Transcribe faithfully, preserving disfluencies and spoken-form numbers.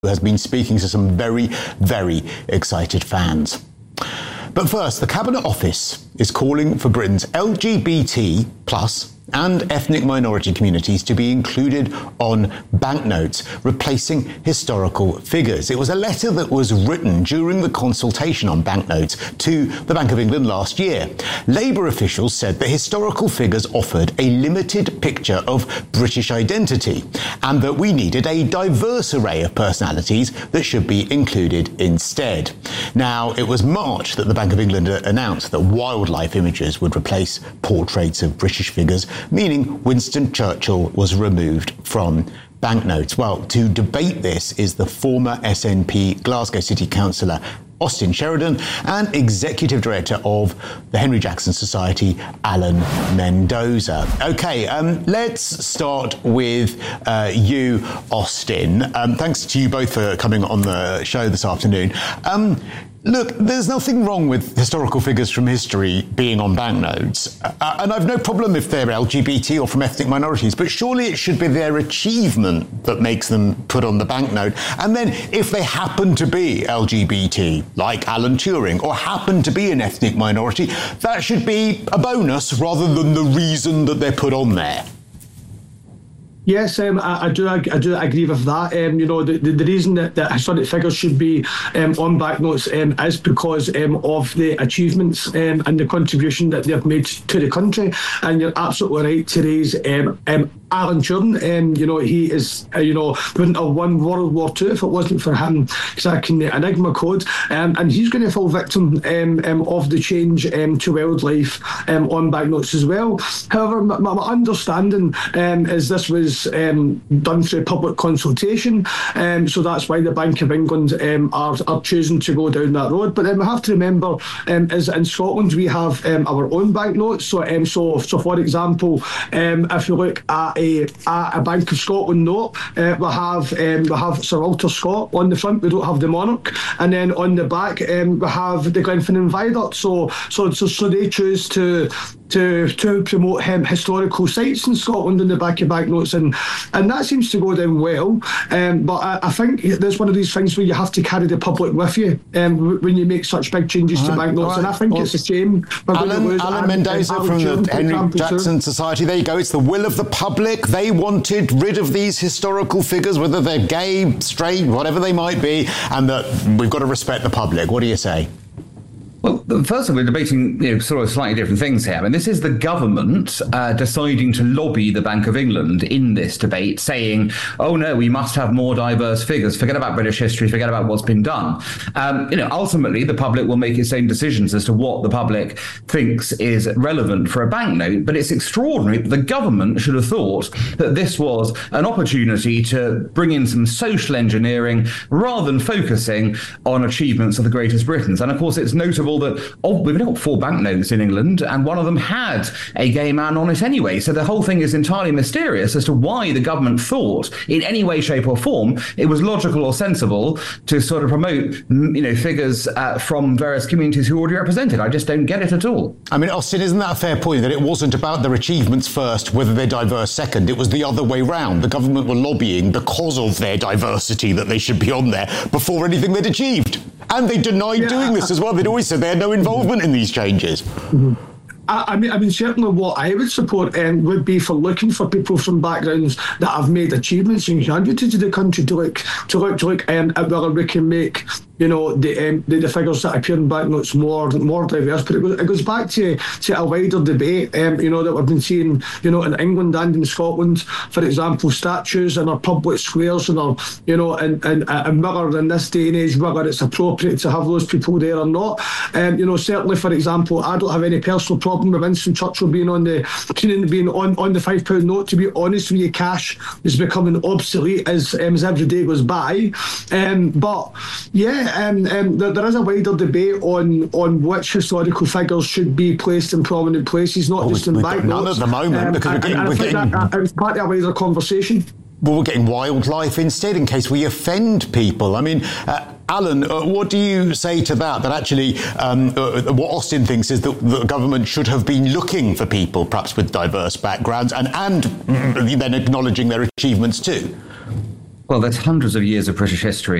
has been speaking to some very, very excited fans. But first, the Cabinet Office is calling for Britain's L G B T plus and ethnic minority communities to be included on banknotes, replacing historical figures. It was a letter that was written during the consultation on banknotes to the Bank of England last year. Labour officials said the historical figures offered a limited picture of British identity and that we needed a diverse array of personalities that should be included instead. Now, it was March that the Bank of England announced that wildlife images would replace portraits of British figures, meaning Winston Churchill was removed from banknotes. Well, to debate this is the former S N P Glasgow City Councillor Austin Sheridan and Executive Director of the Henry Jackson Society, Alan Mendoza. OK, um, let's start with uh, you, Austin. Um, thanks to you both for coming on the show this afternoon. Um, Look, there's nothing wrong with historical figures from history being on banknotes. Uh, and I've no problem if they're L G B T or from ethnic minorities, but surely it should be their achievement that makes them put on the banknote. And then if they happen to be L G B T, like Alan Turing, or happen to be an ethnic minority, that should be a bonus rather than the reason that they're put on there. Yes, um, I, I do. I, I do agree with that. Um, you know, the, the, the reason that, that historic figures should be um, on banknotes um, is because um, of the achievements um, and the contribution that they've made to the country. And you're absolutely right to raise um, um, Alan Turing. Um, you know, he is. Uh, you know, wouldn't have won World War Two if it wasn't for him cracking the Enigma code. Um, and he's going to fall victim um, um, of the change um, to wildlife um, on banknotes as well. However, my, my understanding um, is this was Um, done through public consultation, um, so that's why the Bank of England um, are, are choosing to go down that road. But then we have to remember, um, is in Scotland we have um, our own banknotes. So, um, so, so for example, um, if you look at a, at a Bank of Scotland note, uh, we have um, we have Sir Walter Scott on the front. We don't have the monarch, and then on the back um, we have the Glenfinnan Viaduct. So, so, so, so they choose to. To, to promote um, historical sites in Scotland in the back of banknotes, and and that seems to go down well. Um, but I, I think there's one of these things where you have to carry the public with you um, when you make such big changes all to right, banknotes, right. And I think well, it's a shame. Alan, Alan Mendoza from the Henry Jackson Society, there you go. It's the will of the public. They wanted rid of these historical figures, whether they're gay, straight, whatever they might be, and that we've got to respect the public. What do you say? Well, first of all, we're debating you know, sort of slightly different things here. I mean, this is the government uh, deciding to lobby the Bank of England in this debate, saying, oh, no, we must have more diverse figures. Forget about British history. Forget about what's been done. Um, you know, ultimately, the public will make its own decisions as to what the public thinks is relevant for a banknote. But it's extraordinary that the government should have thought that this was an opportunity to bring in some social engineering rather than focusing on achievements of the greatest Britons. And, of course, it's notable that oh, we've got four banknotes in England, and one of them had a gay man on it anyway. So the whole thing is entirely mysterious as to why the government thought, in any way, shape, or form, it was logical or sensible to sort of promote, you know, figures uh, from various communities who are already represented. I just don't get it at all. I mean, Austin, isn't that a fair point, that it wasn't about their achievements first, whether they're diverse second? It was the other way round. The government were lobbying because of their diversity that they should be on there before anything they'd achieved. And they denied yeah, doing this as well. They'd always said they had no involvement in these changes. Mm-hmm. I, I mean, I mean, certainly what I would support um, would be for looking for people from backgrounds that have made achievements and contributed to the country to look to look to look um, at whether we can make, you know, the, um, the the figures that appear in banknotes more more diverse. But it goes, it goes back to to a wider debate, um, you know, that we've been seeing, you know, in England and in Scotland, for example, statues in our public squares and our, you know, and and and whether in this day and age whether it's appropriate to have those people there or not. Um, you know, certainly, for example, I don't have any personal problem with Winston Churchill being on the being on, on the five pound note. To be honest with you, cash is becoming obsolete as um, as every day goes by. Um, but yeah, um, um, there, there is a wider debate on on which historical figures should be placed in prominent places, not oh, just in banknotes. None at the moment um, because we're getting. And, and we're I think getting... that, that it's part of a wider conversation. Well, we're getting wildlife instead in case we offend people. I mean, uh, Alan, uh, what do you say to that? That actually, um, uh, what Austin thinks is that the government should have been looking for people, perhaps with diverse backgrounds, and and then acknowledging their achievements too. Well, there's hundreds of years of British history